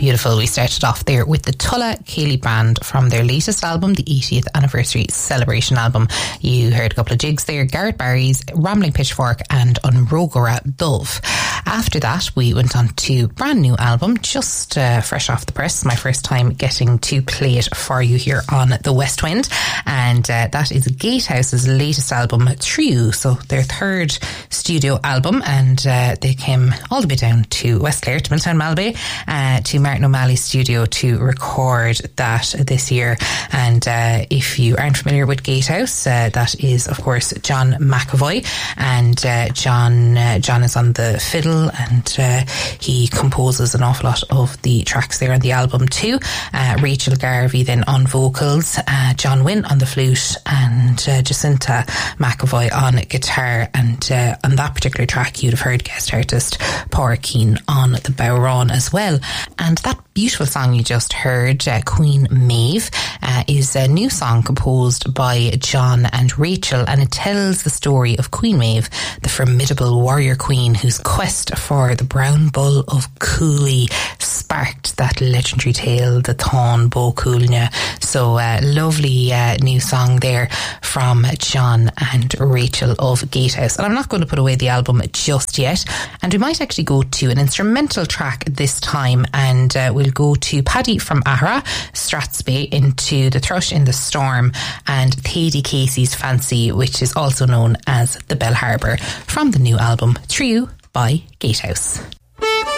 beautiful. We started off there with the Tulla Ceilidh Band from their latest album, the 80th Anniversary Celebration album. You heard a couple of jigs there, Garrett Barry's Rambling Pitchfork and Unrogora Dove. After that, we went on to brand new album, just fresh off the press. My first time getting to play it for you here on the West Wind. And that is Gatehouse's latest album, Trio. So their third studio album. And they came all the way down to West Clare, to Milltown Malbay, to Martin O'Malley's studio to record that this year. And if you aren't familiar with Gatehouse, that is, of course, John McAvoy. And John is on the fiddle, and he composes an awful lot of the tracks there on the album too. Rachel Garvey then on vocals, John Wynne on the flute, and Jacinta McAvoy on guitar. And on that particular track you'd have heard guest artist Paura Keane on the bodhrán as well. And that beautiful song you just heard, Queen Maeve, is a new song composed by John and Rachel, and it tells the story of Queen Maeve, the formidable warrior queen whose quest for the brown bull of Cooley sparked that legendary tale, the Thon Bo Coolna. So lovely new song there from John and Rachel of Gatehouse. And I'm not going to put away the album just yet, and we might actually go to an instrumental track this time, and we'll go to Paddy from Ahra, Strathspey, into The Thrush in the Storm, and Thady Casey's Fancy, which is also known as The Bell Harbour, from the new album Trio by Gatehouse.